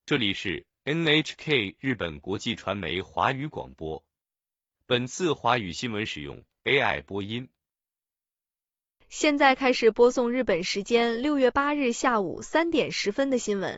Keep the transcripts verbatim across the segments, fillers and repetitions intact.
这里是 N H K 日本国际传媒华语广播。本次华语新闻使用 A I 播音。 现在开始播送日本时间六月八日下午三点十分的新闻。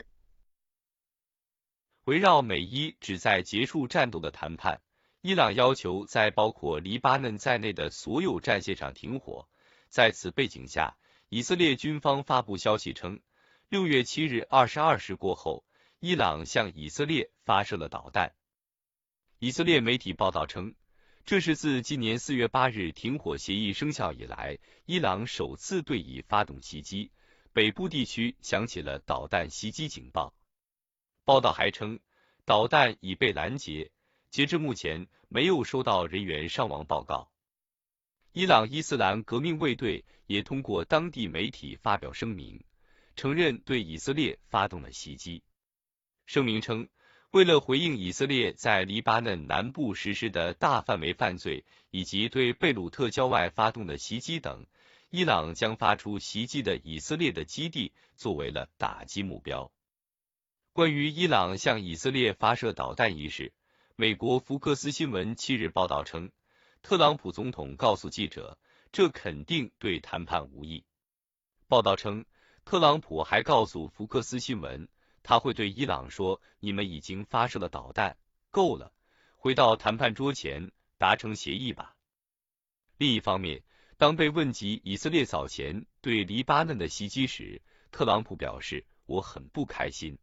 围绕美伊旨在结束战斗的谈判，伊朗要求在包括黎巴嫩在内的所有战线上停火。在此背景下，以色列军方发布消息称，六月七日二十二时过后，伊朗向以色列发射了导弹。以色列媒体报道称，这是自今年四月八日停火协议生效以来，伊朗首次对以发动袭击，北部地区响起了导弹袭击警报。报道还称，导弹已被拦截，截至目前没有收到人员伤亡报告。伊朗伊斯兰革命卫队也通过当地媒体发表声明，承认对以色列发动了袭击。声明称，为了回应以色列在黎巴嫩南部实施的大范围犯罪以及对贝鲁特郊外发动的袭击等，伊朗将发出袭击的以色列的基地作为了打击目标。关于伊朗向以色列发射导弹一事，美国福克斯新闻七日报道称，特朗普总统告诉记者，这肯定对谈判无益。报道称，特朗普还告诉福克斯新闻，他会对伊朗说，你们已经发射了导弹，够了，回到谈判桌前，达成协议吧。另一方面，当被问及以色列早前对黎巴嫩的袭击时，特朗普表示，我很不开心。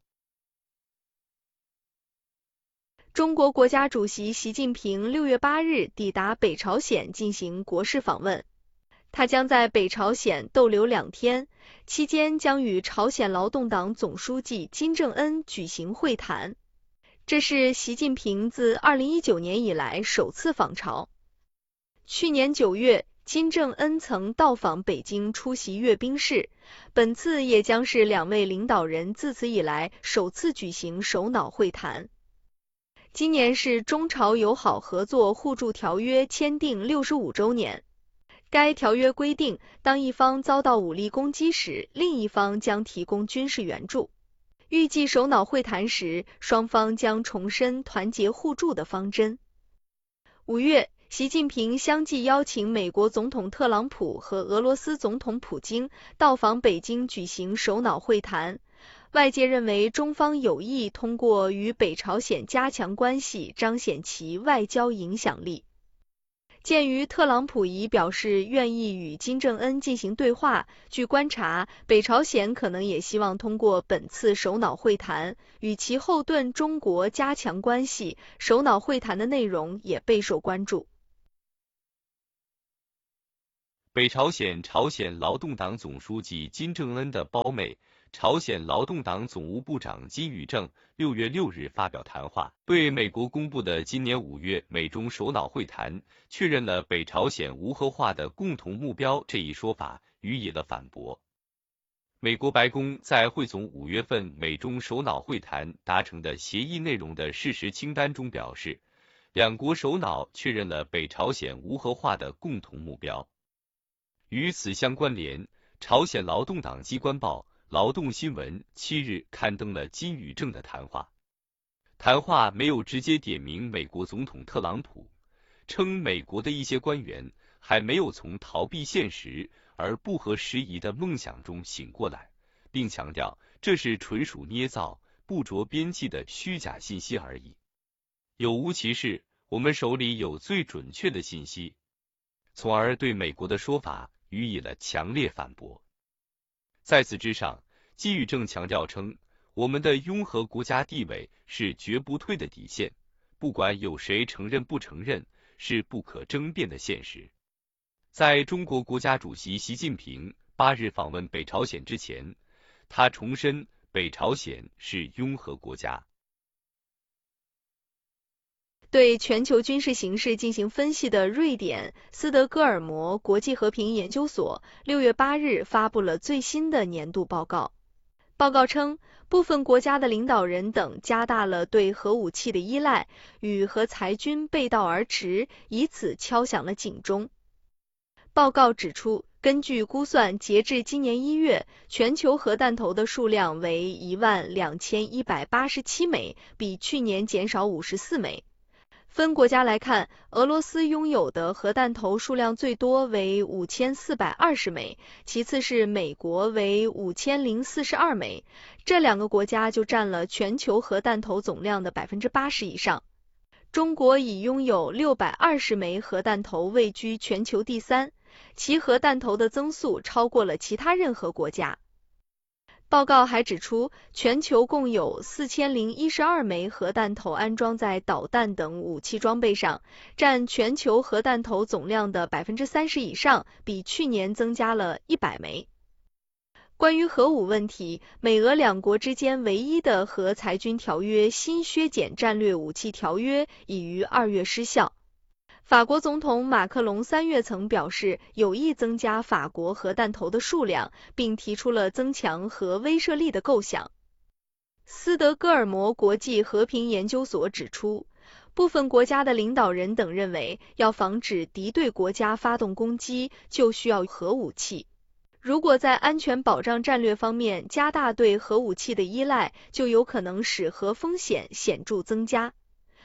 中国国家主席习近平六月八日抵达北朝鲜进行国事访问，他将在北朝鲜逗留两天，期间将与朝鲜劳动党总书记金正恩举行会谈。这是习近平自二零一九年以来首次访朝。去年九月，金正恩曾到访北京出席阅兵式，本次也将是两位领导人自此以来首次举行首脑会谈。今年是中朝友好合作互助条约签订六十五周年。该条约规定，当一方遭到武力攻击时，另一方将提供军事援助。预计首脑会谈时，双方将重申团结互助的方针。五月，习近平相继邀请美国总统特朗普和俄罗斯总统普京到访北京举行首脑会谈。外界认为，中方有意通过与北朝鲜加强关系，彰显其外交影响力。鉴于特朗普已表示愿意与金正恩进行对话，据观察，北朝鲜可能也希望通过本次首脑会谈与其后盾中国加强关系。首脑会谈的内容也备受关注。 北朝鲜朝鲜劳动党总书记金正恩的胞妹，朝鲜劳动党总务部长金宇正六月六日发表谈话，对美国公布的今年五月美中首脑会谈确认了北朝鲜无核化的共同目标这一说法予以了反驳。美国白宫在汇总五月份美中首脑会谈达成的协议内容的事实清单中表示，两国首脑确认了北朝鲜无核化的共同目标。与此相关联，朝鲜劳动党机关报劳动新闻七日刊登了金宇正的谈话。谈话没有直接点名美国总统特朗普，称美国的一些官员还没有从逃避现实而不合时宜的梦想中醒过来，并强调这是纯属捏造、不着边际的虚假信息而已。有无其事，我们手里有最准确的信息，从而对美国的说法予以了强烈反驳。在此之上，金宇正强调称，我们的拥核国家地位是绝不退的底线，不管有谁承认不承认，是不可争辩的现实。在中国国家主席习近平八日访问北朝鲜之前，他重申北朝鲜是拥核国家。 对全球军事形势进行分析的瑞典斯德哥尔摩国际和平研究所六月八日发布了最新的年度报告。报告称，部分国家的领导人等加大了对核武器的依赖，与核裁军背道而驰，以此敲响了警钟。报告指出， 根据估算，截至今年一月，全球核弹头的数量为一万两千一百八十七枚，比去年减少五十四枚。分国家来看，俄罗斯拥有的核弹头数量最多为五千四百二十枚，其次是美国为五千零四十二枚，这两个国家就占了全球核弹头总量的 百分之八十 以上。中国已拥有六百二十枚核弹头，位居全球第三，其核弹头的增速超过了其他任何国家。报告还指出，全球共有四千零一十二枚核弹头安装在导弹等武器装备上，占全球核弹头总量的 百分之三十 以上，比去年增加了一百枚。关于核武问题，美俄两国之间唯一的核裁军条约新削减战略武器条约已于二月失效。法国总统马克龙三月曾表示有意增加法国核弹头的数量，并提出了增强核威慑力的构想。斯德哥尔摩国际和平研究所指出，部分国家的领导人等认为，要防止敌对国家发动攻击，就需要核武器。如果在安全保障战略方面加大对核武器的依赖，就有可能使核风险显著增加。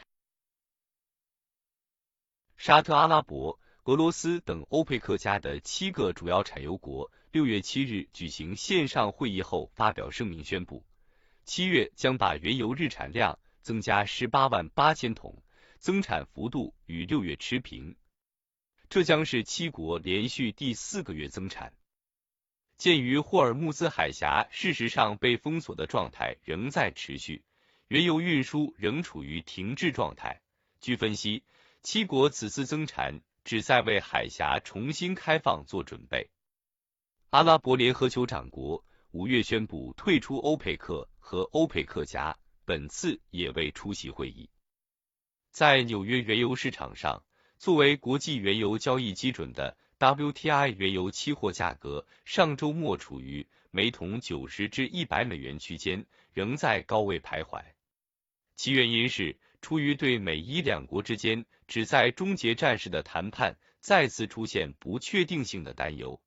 沙特阿拉伯、俄罗斯等欧佩克加的七个主要产油国六月七日举行线上会议后发表声明宣布，七月将把原油日产量增加十八万八千桶，增产幅度与六月持平，这将是七国连续第四个月增产。鉴于霍尔木兹海峡事实上被封锁的状态仍在持续，原油运输仍处于停滞状态。据分析，七国此次增产旨在为海峡重新开放做准备。阿拉伯联合酋长国五月宣布退出欧佩克和欧佩克加，本次也未出席会议。在纽约原油市场上，作为国际原油交易基准的 W T I 原油期货价格上周末处于每桶九十至一百美元区间，仍在高位徘徊。其原因是出于对美伊两国之间旨在终结战事的谈判再次出现不确定性的担忧。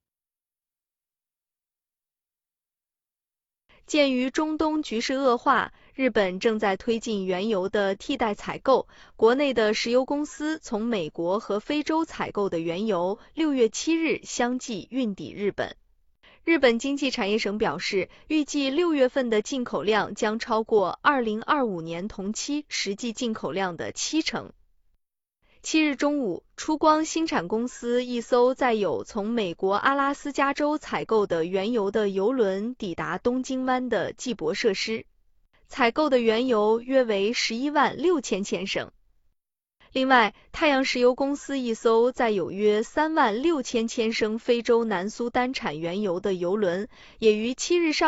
鉴于中东局势恶化，日本正在推进原油的替代采购，国内的石油公司从美国和非洲采购的原油六月七日相继运抵日本。日本经济产业省表示，预计六月份的进口量将超过二零二五年同期实际进口量的七成。七日中午，出光新产公司一艘载有从美国阿拉斯加州采购的原油的油轮抵达东京湾的济泊设施，采购的原油约为十一万六千千升。另外，太阳石油公司一艘载有约三万六千千升非洲南苏丹产原油的油轮，也于七日上